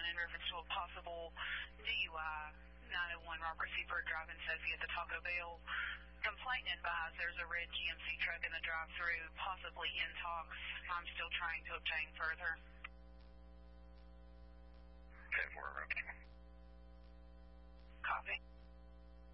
in reference to a possible DUI. 901 Robert Seaford driving Sophie at the Taco Bell. Complainant advised there's a red GMC truck in the drive-thru, possibly intox. I'm still trying to obtain further. 10-4 Robert. Copy.